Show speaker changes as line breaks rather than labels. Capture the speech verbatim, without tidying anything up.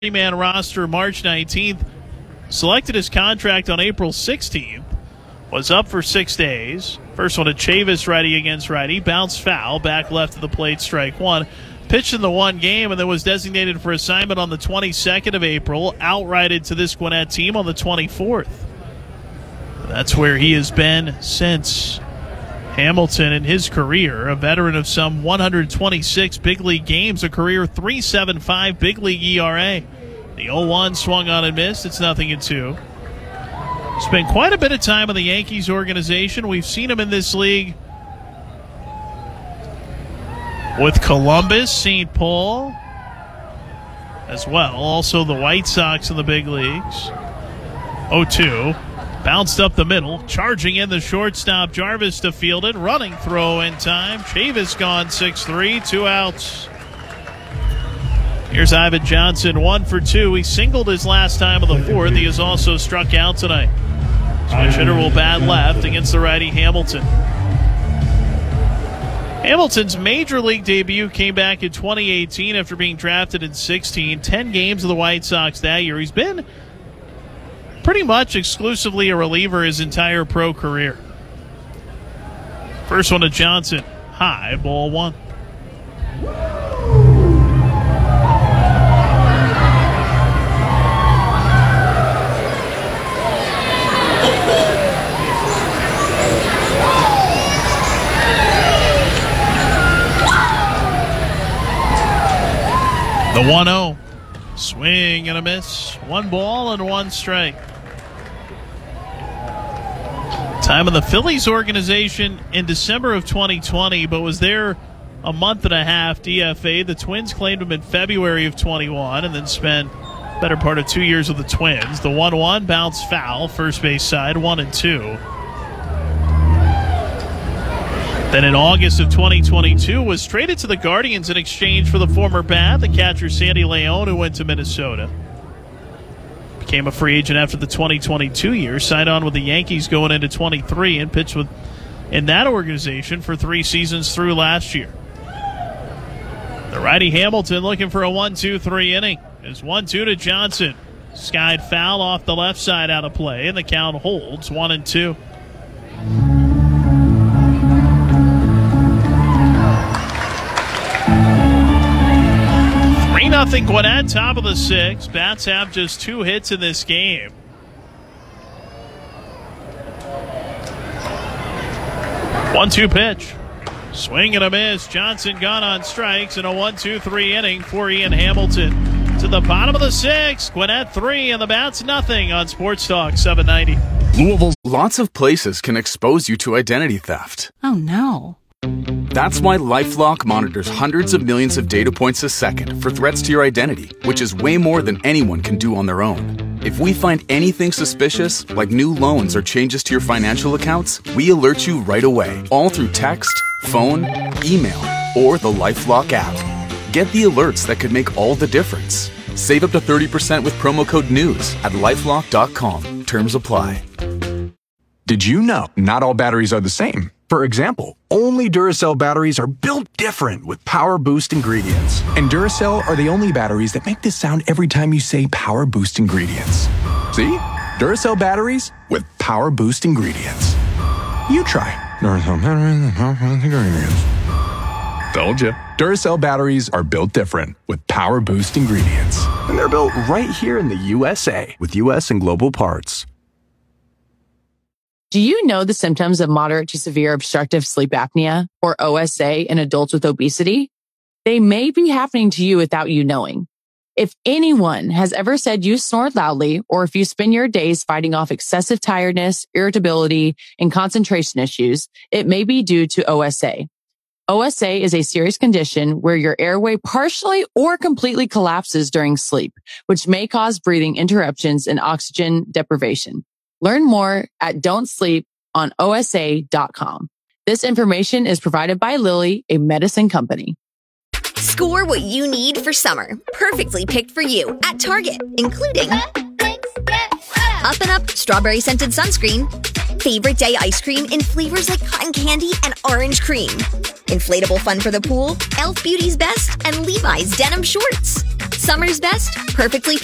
man roster March nineteenth, selected his contract on April sixteenth, was up for six days. First one to Chavis, righty against righty, bounced foul, back left of the plate, strike one. Pitched in the one game and then was designated for assignment on the twenty-second of April, outrighted to this Gwinnett team on the twenty-fourth. That's where he has been since. Hamilton in his career, a veteran of some one hundred twenty-six big league games, a career three point seven five big league E R A. The oh one swung on and missed. It's nothing in two. Spent quite a bit of time in the Yankees organization. We've seen him in this league with Columbus, Saint Paul as well. Also the White Sox in the big leagues. oh two. Bounced up the middle, charging in the shortstop, Jarvis to field it, running throw in time. Chavis gone six three, two outs. Here's Ivan Johnson, one for two. He singled his last time of the fourth. He has also struck out tonight. Switch hitter will bat left against the righty Hamilton. Hamilton's major league debut came back in twenty eighteen after being drafted in sixteen. Ten games of the White Sox that year. He's been pretty much exclusively a reliever his entire pro career. First one to Johnson. High, ball one. The one oh. Swing and a miss. One ball and one strike. Time in the Phillies organization in December of twenty twenty, but was there a month and a half D F A. The Twins claimed him in February of twenty-one and then spent better part of two years with the Twins. The one one bounced foul, first base side, one and two. Then in August of twenty twenty-two was traded to the Guardians in exchange for the former bat, the catcher Sandy Leon, who went to Minnesota. Became a free agent after the twenty twenty-two year, signed on with the Yankees going into twenty-three and pitched with in that organization for three seasons through last year. The righty Hamilton looking for a one two three inning. Is one two to Johnson. Skied foul off the left side out of play, and the count holds one and two. three nothing Gwinnett, top of the sixth. Bats have just two hits in this game. one two pitch. Swing and a miss. Johnson gone on strikes in a one two three inning for Ian Hamilton. To the bottom of the sixth. Gwinnett three and the Bats nothing on Sports Talk seven ninety.
Louisville. Lots of places can expose you to identity theft.
Oh no.
That's why LifeLock monitors hundreds of millions of data points a second for threats to your identity, which is way more than anyone can do on their own. If we find anything suspicious, like new loans or changes to your financial accounts, we alert you right away, all through text, phone, email, or the LifeLock app. Get the alerts that could make all the difference. Save up to thirty percent with promo code NEWS at lifelock dot com. Terms apply.
Did you know not all batteries are the same? For example, only Duracell batteries are built different with Power Boost ingredients. And Duracell are the only batteries that make this sound every time you say Power Boost ingredients. See? Duracell batteries with Power Boost ingredients. You try. Duracell batteries with Power Boost ingredients. Told you. Duracell batteries are built different with Power Boost ingredients. And they're built right here in the U S A with U S and global parts.
Do you know the symptoms of moderate to severe obstructive sleep apnea, or O S A, in adults with obesity? They may be happening to you without you knowing. If anyone has ever said you snore loudly, or if you spend your days fighting off excessive tiredness, irritability, and concentration issues, it may be due to O S A. O S A is a serious condition where your airway partially or completely collapses during sleep, which may cause breathing interruptions and oxygen deprivation. Learn more at don't sleep on O S A dot com. This information is provided by Lilly, a medicine company.
Score what you need for summer. Perfectly picked for you at Target, including Up and Up Strawberry Scented Sunscreen, Favorite Day Ice Cream in flavors like cotton candy and orange cream, inflatable fun for the pool, Elf Beauty's Best, and Levi's Denim Shorts. Summer's best, perfectly